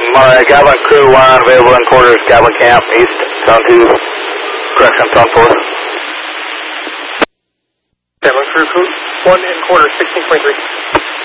Gatlin Crew 1, available in quarters, Gatlin Camp, East, Zone 2, correction, Zone 4. Gatlin Crew 1 in quarters, 16.3.